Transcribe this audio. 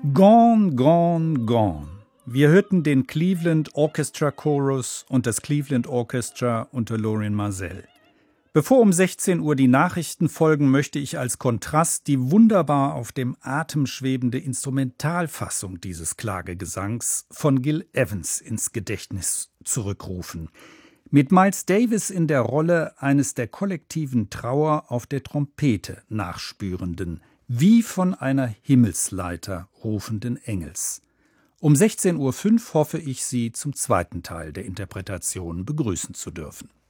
Gone, gone, gone. Wir hörten den Cleveland Orchestra Chorus und das Cleveland Orchestra unter Lorin Maazel. Bevor um 16 Uhr die Nachrichten folgen, möchte ich als Kontrast die wunderbar auf dem Atem schwebende Instrumentalfassung dieses Klagegesangs von Gil Evans ins Gedächtnis zurückrufen. Mit Miles Davis in der Rolle eines der kollektiven Trauer auf der Trompete nachspürenden, wie von einer Himmelsleiter rufenden Engels. Um 16:05 Uhr hoffe ich, Sie zum zweiten Teil der Interpretation begrüßen zu dürfen.